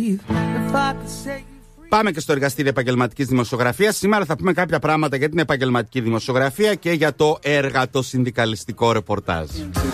Πάμε και στο εργαστήριο επαγγελματικής δημοσιογραφίας. Σήμερα θα πούμε κάποια πράγματα για την επαγγελματική δημοσιογραφία και για το εργατοσυνδικαλιστικό ρεπορτάζ.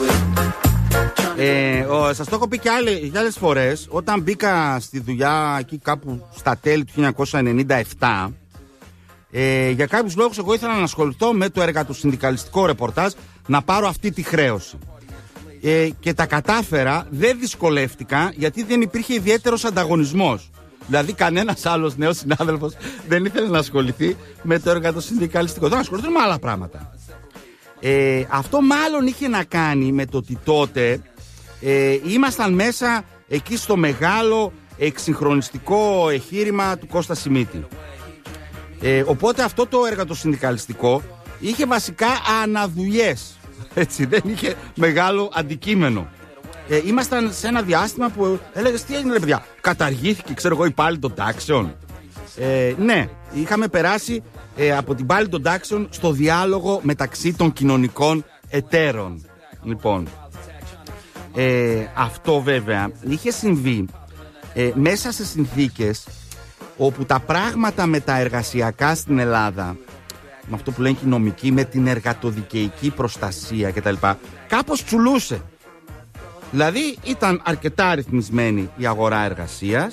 Σας το έχω πει και άλλες φορές. Όταν μπήκα στη δουλειά εκεί κάπου στα τέλη του 1997, για κάποιους λόγους εγώ ήθελα να ασχοληθώ με το εργατοσυνδικαλιστικό ρεπορτάζ, να πάρω αυτή τη χρέωση. Και τα κατάφερα, δεν δυσκολεύτηκα, γιατί δεν υπήρχε ιδιαίτερος ανταγωνισμός. Δηλαδή κανένας άλλος νέος συνάδελφος δεν ήθελε να ασχοληθεί με το εργατοσυνδικαλιστικό. Δεν ασχοληθούν με άλλα πράγματα. Αυτό μάλλον είχε να κάνει με το ότι τότε ήμασταν μέσα εκεί στο μεγάλο εξυγχρονιστικό εγχείρημα του Κώστα Σιμίτη. Οπότε αυτό το εργατοσυνδικαλιστικό είχε βασικά αναδουλειές. Έτσι, δεν είχε μεγάλο αντικείμενο. Ήμασταν σε ένα διάστημα που έλεγες τι έγινε ρε παιδιά, καταργήθηκε ξέρω εγώ η πάλη των τάξεων. Ναι, είχαμε περάσει από την πάλη των τάξεων στο διάλογο μεταξύ των κοινωνικών εταίρων. Λοιπόν, αυτό βέβαια είχε συμβεί μέσα σε συνθήκες όπου τα πράγματα με τα εργασιακά στην Ελλάδα, με αυτό που λένε και οι νομικοί, με την εργατοδικαιική προστασία κτλ, κάπως τσουλούσε. Δηλαδή ήταν αρκετά ρυθμισμένη η αγορά εργασίας,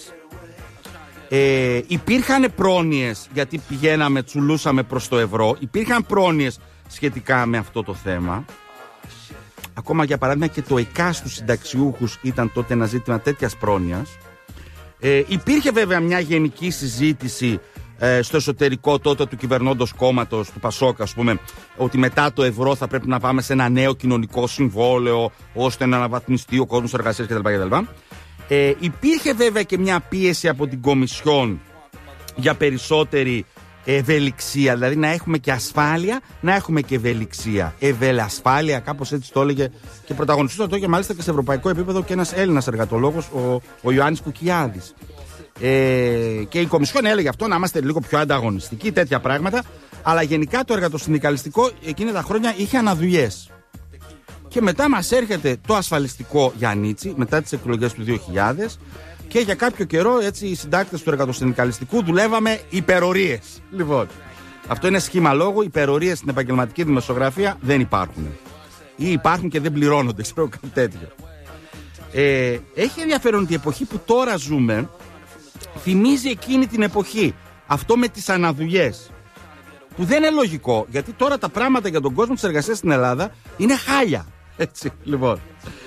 υπήρχαν πρόνοιες, γιατί πηγαίναμε, τσουλούσαμε προς το ευρώ, υπήρχαν πρόνοιες σχετικά με αυτό το θέμα. Ακόμα για παράδειγμα και το ΕΚΑ στους συνταξιούχους ήταν τότε ένα ζήτημα τέτοιας πρόνοιας. Υπήρχε βέβαια μια γενική συζήτηση στο εσωτερικό τότε του κυβερνώντος κόμματος του Πασόκ, ας πούμε, ότι μετά το ευρώ θα πρέπει να πάμε σε ένα νέο κοινωνικό συμβόλαιο ώστε να αναβαθμιστεί ο κόσμος εργασίας κτλ. Υπήρχε βέβαια και μια πίεση από την Κομισιόν για περισσότερη ευελιξία, δηλαδή να έχουμε και ασφάλεια, να έχουμε και ευελιξία. Ευελασφάλεια, κάπως έτσι το έλεγε και πρωταγωνιστούσε το και μάλιστα και σε ευρωπαϊκό επίπεδο και ένας Έλληνας εργατολόγος, ο Ιωάννης Κουκιάδης. Και η Κομισιόν έλεγε αυτό, να είμαστε λίγο πιο ανταγωνιστικοί, τέτοια πράγματα. Αλλά γενικά το εργατοσυνδικαλιστικό εκείνα τα χρόνια είχε αναδουλειές. Και μετά μας έρχεται το ασφαλιστικό Γιαννίτσι, μετά τις εκλογές του 2000. Και για κάποιο καιρό έτσι οι συντάκτες του εργατοσυνδικαλιστικού δουλεύαμε υπερορίες. Λοιπόν, αυτό είναι σχήμα λόγου. Υπερορίες στην επαγγελματική δημοσιογραφία δεν υπάρχουν. Ή υπάρχουν και δεν πληρώνονται, ξέρω κάτι τέτοιο. Έχει ενδιαφέρον ότι η εποχή που τώρα ζούμε θυμίζει εκείνη την εποχή. Αυτό με τις αναδουλειές. Που δεν είναι λογικό, γιατί τώρα τα πράγματα για τον κόσμο της εργασίας στην Ελλάδα είναι χάλια. Έτσι, λοιπόν.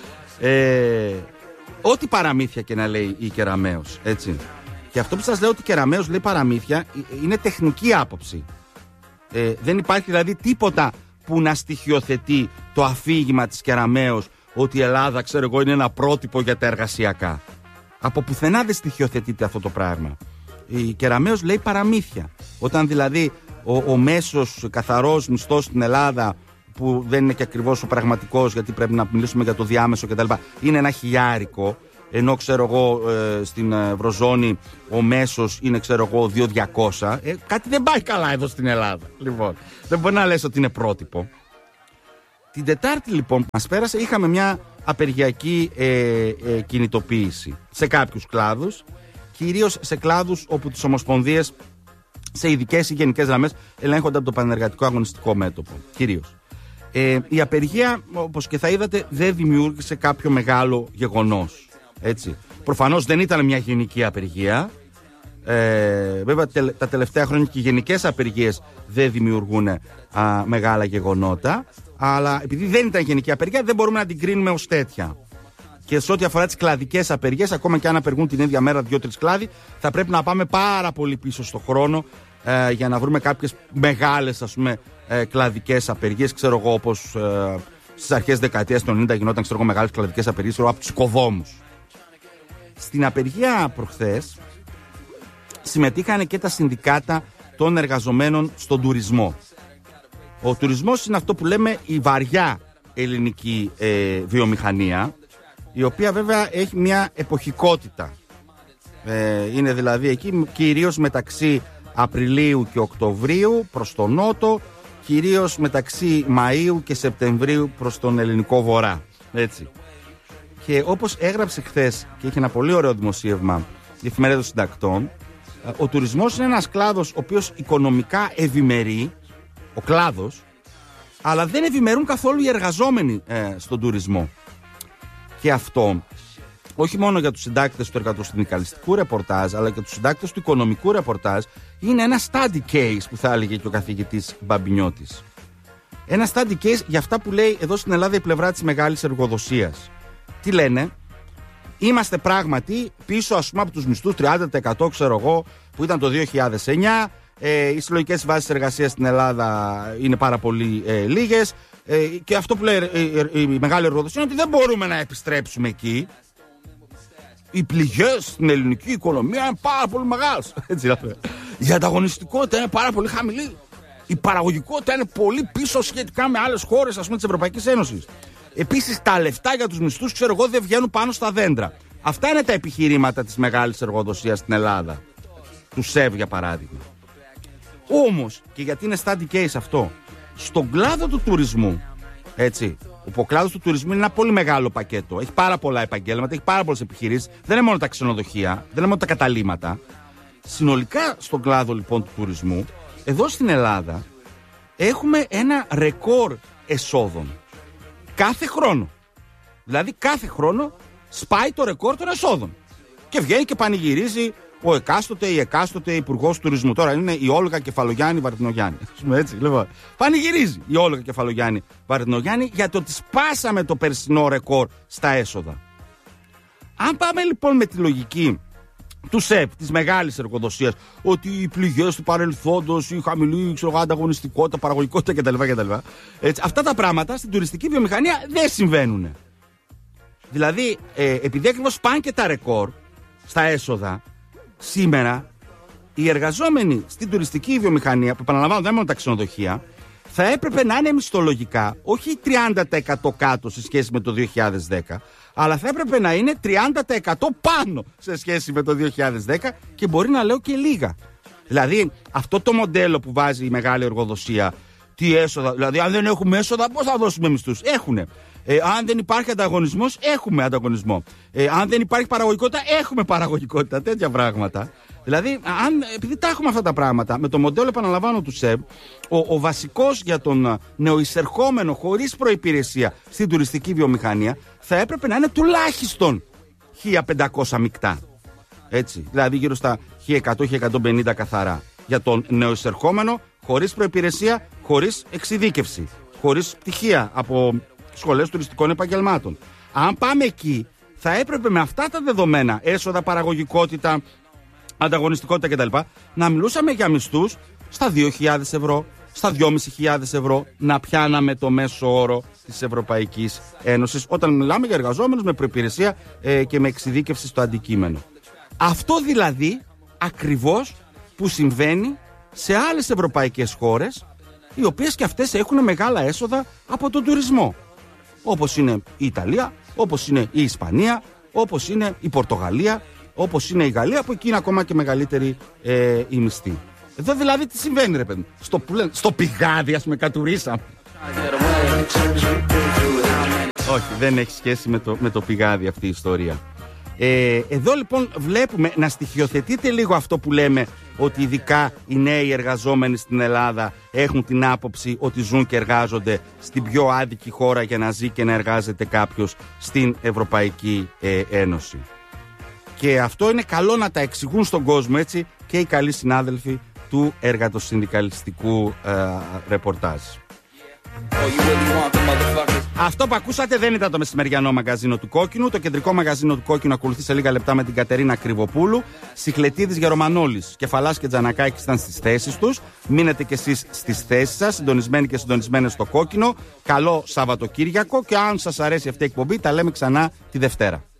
Ό,τι παραμύθια και να λέει η Κεραμέως, έτσι. Και αυτό που σας λέω ότι η Κεραμέως λέει παραμύθια είναι τεχνική άποψη. Δεν υπάρχει δηλαδή τίποτα που να στοιχειοθετεί το αφήγημα της Κεραμέως ότι η Ελλάδα, ξέρω εγώ, είναι ένα πρότυπο για τα εργασιακά. Από πουθενά δεν στοιχειοθετείται αυτό το πράγμα. Η Κεραμέως λέει παραμύθια. Όταν δηλαδή ο μέσος καθαρός μισθός στην Ελλάδα, που δεν είναι και ακριβώς ο πραγματικός, γιατί πρέπει να μιλήσουμε για το διάμεσο κτλ., είναι ένα χιλιάρικο, ενώ ξέρω εγώ στην Ευρωζώνη ο μέσος είναι ξέρω εγώ 2.200. Κάτι δεν πάει καλά εδώ στην Ελλάδα. Λοιπόν, δεν μπορεί να λες ότι είναι πρότυπο. Την Τετάρτη λοιπόν που μας πέρασε είχαμε μια απεργιακή κινητοποίηση σε κάποιους κλάδους, κυρίως σε κλάδους όπου τις ομοσπονδίες σε ειδικές ή γενικές γραμμές ελέγχονται από το Πανεργατικό Αγωνιστικό Μέτωπο. Κυρίως. Η απεργία, όπως και θα είδατε, δεν δημιούργησε κάποιο μεγάλο γεγονός. Έτσι. Προφανώς δεν ήταν μια γενική απεργία. Βέβαια τα τελευταία χρόνια και οι γενικές απεργίες δεν δημιουργούν μεγάλα γεγονότα. Αλλά επειδή δεν ήταν γενική απεργία, δεν μπορούμε να την κρίνουμε ως τέτοια. Και σε ό,τι αφορά τις κλαδικές απεργίες, ακόμα και αν απεργούν την ίδια μέρα 2-3 κλάδοι, θα πρέπει να πάμε πάρα πολύ πίσω στο χρόνο για να βρούμε κάποιες μεγάλες, ας πούμε, κλαδικές απεργίες. Ξέρω εγώ, όπως στις αρχές δεκαετίας του 90 γινόταν, ξέρω εγώ, μεγάλες κλαδικές απεργίες, ξέρω, από τους οικοδόμους. Στην απεργία προχθές συμμετείχαν και τα συνδικάτα των εργαζομένων στον τουρισμό. Ο τουρισμός είναι αυτό που λέμε η βαριά ελληνική βιομηχανία, η οποία βέβαια έχει μια εποχικότητα. Είναι δηλαδή εκεί κυρίως μεταξύ Απριλίου και Οκτωβρίου προς τον νότο, κυρίως μεταξύ Μαΐου και Σεπτεμβρίου προς τον ελληνικό βορρά. Έτσι. Και όπως έγραψε χθες και είχε ένα πολύ ωραίο δημοσίευμα η εφημερίδα των συντακτών, ο τουρισμός είναι ένας κλάδος ο οποίος οικονομικά ευημερεί, ο κλάδος, αλλά δεν ευημερούν καθόλου οι εργαζόμενοι στον τουρισμό. Και αυτό όχι μόνο για τους συντάκτες του εργατοσυνδικαλιστικού ρεπορτάζ, αλλά και για τους συντάκτες του οικονομικού ρεπορτάζ, είναι ένα study case που θα έλεγε και ο καθηγητής Μπαμπινιώτης. Ένα study case για αυτά που λέει εδώ στην Ελλάδα η πλευρά της μεγάλης εργοδοσίας. Τι λένε? Είμαστε πράγματι πίσω, ας πούμε, από τους μισθούς 30% ξέρω εγώ που ήταν το 2009. Οι συλλογικές βάσεις εργασίας στην Ελλάδα είναι πάρα πολύ λίγες. Και αυτό που λέει η μεγάλη εργοδοσία είναι ότι δεν μπορούμε να επιστρέψουμε εκεί. Οι πληγές στην ελληνική οικονομία είναι πάρα πολύ μεγάλες. Η ανταγωνιστικότητα είναι πάρα πολύ χαμηλή. Η παραγωγικότητα είναι πολύ πίσω σχετικά με άλλες χώρες, ας πούμε, της Ευρωπαϊκής Ένωσης. Επίσης, τα λεφτά για τους μισθούς, ξέρω εγώ, δεν βγαίνουν πάνω στα δέντρα. Αυτά είναι τα επιχειρήματα της μεγάλης εργοδοσίας στην Ελλάδα. Του ΣΕΒ, για παράδειγμα. Όμως, και γιατί είναι study case αυτό, στον κλάδο του τουρισμού, έτσι, όπου ο κλάδος του τουρισμού είναι ένα πολύ μεγάλο πακέτο. Έχει πάρα πολλά επαγγέλματα, έχει πάρα πολλές επιχειρήσεις. Δεν είναι μόνο τα ξενοδοχεία, δεν είναι μόνο τα καταλύματα. Συνολικά στον κλάδο λοιπόν του τουρισμού, εδώ στην Ελλάδα, έχουμε ένα ρεκόρ εσόδων. Κάθε χρόνο. Δηλαδή κάθε χρόνο σπάει το ρεκόρ των εσόδων. Και βγαίνει και πανηγυρίζει ο εκάστοτε ή εκάστοτε υπουργός τουρισμού. Τώρα είναι η Όλγα Κεφαλογιάννη Βαρδινογιάννη. Έτσι, λοιπόν. Πανηγυρίζει η Όλγα Κεφαλογιάννη Βαρδινογιάννη για το ότι σπάσαμε το περσινό ρεκόρ στα έσοδα. Αν πάμε λοιπόν με τη λογική του ΣΕΠ, της μεγάλης εργοδοσίας, ότι οι πληγές του παρελθόντος, η χαμηλή ανταγωνιστικότητα, παραγωγικότητα κτλ. Αυτά τα πράγματα στην τουριστική βιομηχανία δεν συμβαίνουν. Δηλαδή, επειδή ακριβώς πάνε και τα ρεκόρ στα έσοδα, σήμερα οι εργαζόμενοι στην τουριστική βιομηχανία, που επαναλαμβάνω δεν είναι μόνο τα ξενοδοχεία, θα έπρεπε να είναι μισθολογικά όχι 30% κάτω σε σχέση με το 2010, αλλά θα έπρεπε να είναι 30% πάνω σε σχέση με το 2010 και μπορεί να λέω και λίγα. Δηλαδή αυτό το μοντέλο που βάζει η μεγάλη εργοδοσία, τι έσοδα, δηλαδή αν δεν έχουμε έσοδα πώς θα δώσουμε μισθούς? Έχουνε. Αν δεν υπάρχει ανταγωνισμός, έχουμε ανταγωνισμό. Αν δεν υπάρχει παραγωγικότητα, έχουμε παραγωγικότητα. Τέτοια πράγματα. Δηλαδή, επειδή τα έχουμε αυτά τα πράγματα, με το μοντέλο, επαναλαμβάνω, του ΣΕΒ, ο βασικός για τον νεοεισερχόμενο χωρίς προϋπηρεσία στην τουριστική βιομηχανία θα έπρεπε να είναι τουλάχιστον 1.500 μεικτά. Έτσι. Δηλαδή, γύρω στα 1.100-1.150 καθαρά. Για τον νεοεισερχόμενο χωρίς προϋπηρεσία, χωρίς εξειδίκευση, χωρίς πτυχία από σχολές τουριστικών επαγγελμάτων. Αν πάμε εκεί, θα έπρεπε με αυτά τα δεδομένα, έσοδα, παραγωγικότητα, ανταγωνιστικότητα κτλ., να μιλούσαμε για μισθούς στα 2.000 ευρώ, στα 2.500 ευρώ, να πιάναμε το μέσο όρο της Ευρωπαϊκής Ένωσης, όταν μιλάμε για εργαζόμενους με προϋπηρεσία και με εξειδίκευση στο αντικείμενο. Αυτό δηλαδή ακριβώς που συμβαίνει σε άλλες ευρωπαϊκές χώρες, οι οποίες και αυτές έχουν μεγάλα έσοδα από τον τουρισμό. Όπως είναι η Ιταλία, όπως είναι η Ισπανία, όπως είναι η Πορτογαλία, όπως είναι η Γαλλία, που εκεί είναι ακόμα και μεγαλύτερη η μισθή. Εδώ δηλαδή τι συμβαίνει, ρε παιδί? Στο πηγάδι, ας πούμε, κατουρίσαμε. Όχι, δεν έχει σχέση με το πηγάδι αυτή η ιστορία. Εδώ λοιπόν βλέπουμε να στοιχειοθετείται λίγο αυτό που λέμε, ότι ειδικά οι νέοι εργαζόμενοι στην Ελλάδα έχουν την άποψη ότι ζουν και εργάζονται στην πιο άδικη χώρα για να ζει και να εργάζεται κάποιος στην Ευρωπαϊκή Ένωση. Και αυτό είναι καλό να τα εξηγούν στον κόσμο, έτσι, και οι καλοί συνάδελφοι του εργατοσυνδικαλιστικού ρεπορτάζ. Αυτό που ακούσατε δεν ήταν το μεσημεριανό μαγαζίνο του Κόκκινου. Το κεντρικό μαγαζίνο του Κόκκινου ακολουθεί σε λίγα λεπτά με την Κατερίνα Κρυβοπούλου. Σιχλετίδης, Γερομανόλης, Κεφαλάς και Τζανακάκης ήταν στις θέσεις τους. Μείνετε κι εσείς στις θέσεις σας, συντονισμένοι και συντονισμένες στο Κόκκινο. Καλό Σαββατοκύριακο, και αν σας αρέσει αυτή η εκπομπή, τα λέμε ξανά τη Δευτέρα.